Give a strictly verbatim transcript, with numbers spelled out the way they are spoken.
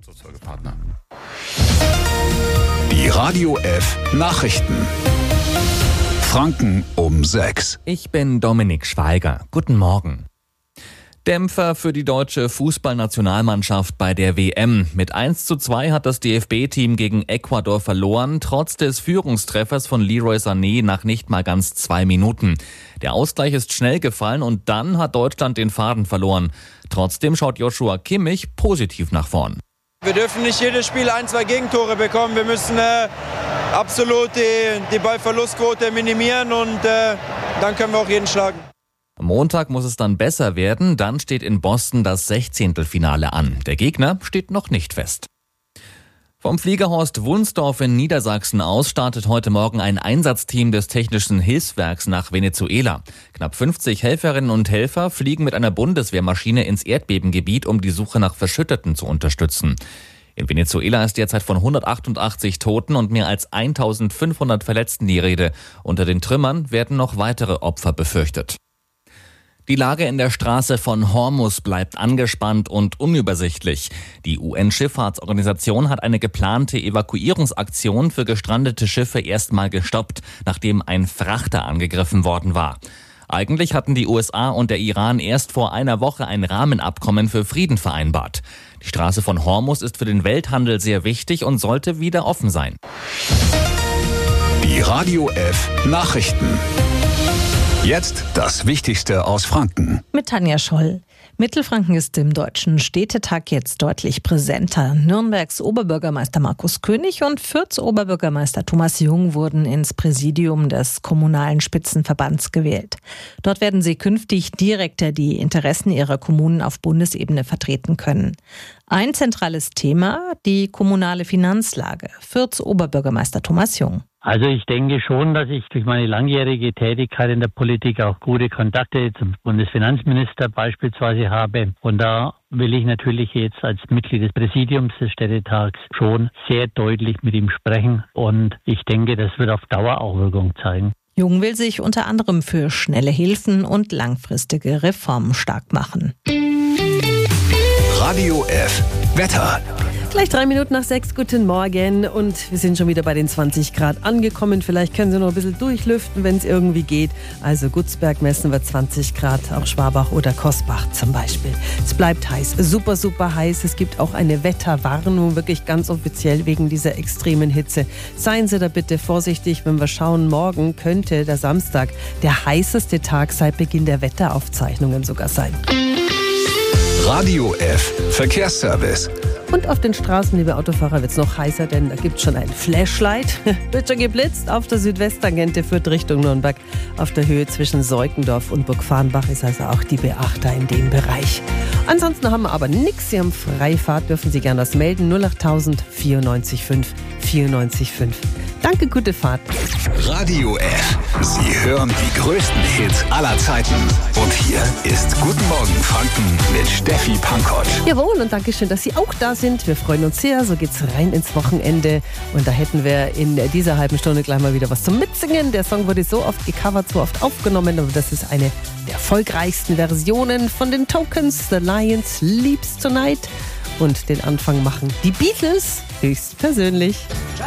Partner. Die Radio F Nachrichten. Franken um sechs. Ich bin Dominik Schweiger. Guten Morgen. Dämpfer für die deutsche Fußballnationalmannschaft bei der W M. Mit eins zu zwei hat das D F B-Team gegen Ecuador verloren, trotz des Führungstreffers von Leroy Sané nach nicht mal ganz zwei Minuten. Der Ausgleich ist schnell gefallen und dann hat Deutschland den Faden verloren. Trotzdem schaut Joshua Kimmich positiv nach vorn. Wir dürfen nicht jedes Spiel ein, zwei Gegentore bekommen. Wir müssen äh, absolut die, die Ballverlustquote minimieren und äh, dann können wir auch jeden schlagen. Am Montag muss es dann besser werden, dann steht in Boston das Sechzehntelfinale an. Der Gegner steht noch nicht fest. Vom Fliegerhorst Wunsdorf in Niedersachsen aus startet heute Morgen ein Einsatzteam des Technischen Hilfswerks nach Venezuela. Knapp fünfzig Helferinnen und Helfer fliegen mit einer Bundeswehrmaschine ins Erdbebengebiet, um die Suche nach Verschütteten zu unterstützen. In Venezuela ist derzeit von hundertachtundachtzig Toten und mehr als eintausendfünfhundert Verletzten die Rede. Unter den Trümmern werden noch weitere Opfer befürchtet. Die Lage in der Straße von Hormuz bleibt angespannt und unübersichtlich. Die U N-Schifffahrtsorganisation hat eine geplante Evakuierungsaktion für gestrandete Schiffe erstmal gestoppt, nachdem ein Frachter angegriffen worden war. Eigentlich hatten die U S A und der Iran erst vor einer Woche ein Rahmenabkommen für Frieden vereinbart. Die Straße von Hormuz ist für den Welthandel sehr wichtig und sollte wieder offen sein. Die Radio F Nachrichten. Jetzt das Wichtigste aus Franken. Mit Tanja Scholl. Mittelfranken ist im Deutschen Städtetag jetzt deutlich präsenter. Nürnbergs Oberbürgermeister Markus König und Fürths Oberbürgermeister Thomas Jung wurden ins Präsidium des Kommunalen Spitzenverbands gewählt. Dort werden sie künftig direkter die Interessen ihrer Kommunen auf Bundesebene vertreten können. Ein zentrales Thema, die kommunale Finanzlage. Fürths Oberbürgermeister Thomas Jung. Also ich denke schon, dass ich durch meine langjährige Tätigkeit in der Politik auch gute Kontakte zum Bundesfinanzminister beispielsweise habe. Und da will ich natürlich jetzt als Mitglied des Präsidiums des Städtetags schon sehr deutlich mit ihm sprechen. Und ich denke, das wird auf Dauer auch Wirkung zeigen. Jung will sich unter anderem für schnelle Hilfen und langfristige Reformen stark machen. Radio F Wetter. Gleich drei Minuten nach sechs, guten Morgen und wir sind schon wieder bei den zwanzig Grad angekommen. Vielleicht können Sie noch ein bisschen durchlüften, wenn es irgendwie geht. Also Gutsberg messen wir zwanzig Grad, auch Schwabach oder Kosbach zum Beispiel. Es bleibt heiß, super, super heiß. Es gibt auch eine Wetterwarnung, wirklich ganz offiziell wegen dieser extremen Hitze. Seien Sie da bitte vorsichtig, wenn wir schauen, morgen könnte der Samstag der heißeste Tag seit Beginn der Wetteraufzeichnungen sogar sein. Radio F Verkehrsservice. Und auf den Straßen, liebe Autofahrer, wird es noch heißer, denn da gibt es schon ein Flashlight. Wird schon geblitzt auf der Südwesttangente führt Richtung Nürnberg. Auf der Höhe zwischen Seukendorf und Burgfarrnbach ist also auch die B acht da in dem Bereich. Ansonsten haben wir aber nichts. Sie haben Freifahrt, dürfen Sie gerne was melden. null acht tausend vierundneunzig fünf vierundneunzig fünf. Danke, gute Fahrt. Radio F. Sie hören die größten Hits aller Zeiten. Und hier ist Guten Morgen Franken mit Steffi Pankott. Jawohl, und danke schön, dass Sie auch da sind. Wir freuen uns sehr. So geht's rein ins Wochenende. Und da hätten wir in dieser halben Stunde gleich mal wieder was zum Mitsingen. Der Song wurde so oft gecovert, so oft aufgenommen. Aber das ist eine der erfolgreichsten Versionen von den Tokens. The Lion Sleeps Tonight. Und den Anfang machen die Beatles höchstpersönlich.